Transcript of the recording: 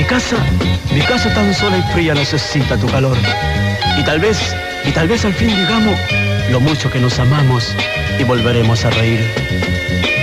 Mi casa tan sola y fría necesita tu calor. Y tal vez al fin digamos lo mucho que nos amamos y volveremos a reír.